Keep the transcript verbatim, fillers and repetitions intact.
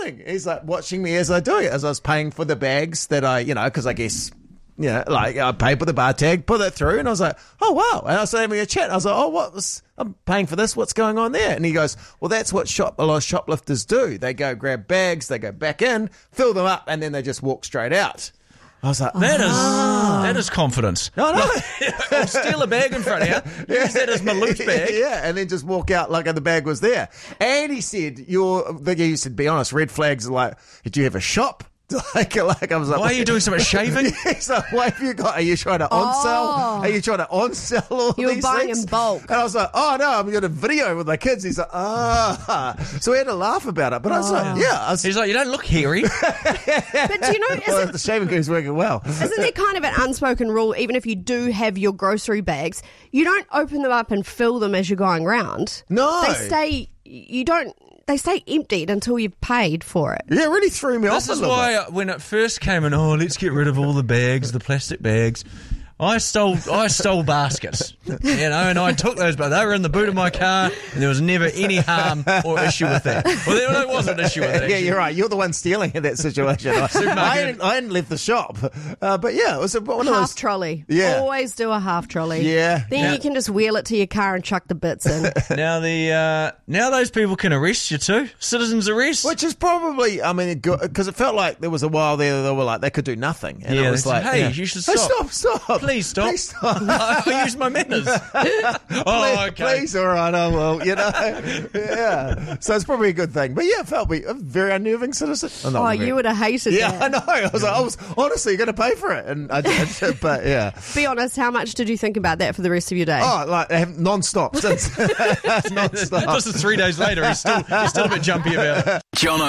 doing? He's like watching me as I do it, as I was paying for the bags that I, you know, because I guess, you know, like I paid for the bar tag, put it through, and I was like, oh, wow. And I was having a chat. I was like, oh, what was, I'm paying for this. What's going on there? And he goes, well, that's what shop, a lot of shoplifters do. They go grab bags, they go back in, fill them up, and then they just walk straight out. I was like, that is ah. that is confidence. No, no. I'll steal a bag in front of you, use that as my loot bag. Yeah, and then just walk out like the bag was there. And he said, you're, the guy said, be honest, red flags are like, do you have a shop? Like, like I was like, why are you doing so much shaving? He's like, what have you got? Are you trying to on sell? Oh. Are you trying to on sell all You were these buying things? in bulk. And I was like, oh no, I'm doing a video with my kids. He's like, ah. So we had to laugh about it. But I was like, yeah. I was, He's like, you don't look hairy. But do you know, well, isn't, the shaving cream's working well. isn't there kind of an unspoken rule, even if you do have your grocery bags, you don't open them up and fill them as you're going round? No. They stay, you don't, they stay emptied until you've paid for it. Yeah, it really threw me off This a is little why bit. uh, when it first came in, oh, let's get rid of all the bags, the plastic bags. I stole I stole baskets, you know, and I took those, but they were in the boot of my car, and there was never any harm or issue with that. Well, there, there was an issue with it, actually. Yeah, you're right. You're the one stealing in that situation. I, I, hadn't, I hadn't left the shop. Uh, but yeah, it was a, one of Half those... trolley. Yeah. Always do a half trolley. Yeah. Then Yeah. you can just wheel it to your car and chuck the bits in. Now the uh, now those people can arrest you too. Citizens arrest. Which is probably, I mean, because it felt like there was a while there they were like, they could do nothing. And Yeah, it was they like, said, hey, yeah. you should Hey, stop. stop, stop. Please stop. Please stop. I use my manners. oh, please, okay. please, all right, I will, you know. Yeah. So it's probably a good thing. But yeah, it felt me a very unnerving citizen. Oh, not Oh, very- you would have hated Yeah, that. I know. I was like, I was honestly going to pay for it. And I did, but yeah. Be honest, how much did you think about that for the rest of your day? Oh, like non-stop since. non-stop. Just three days later, he's still, he's still a bit jumpy about it. John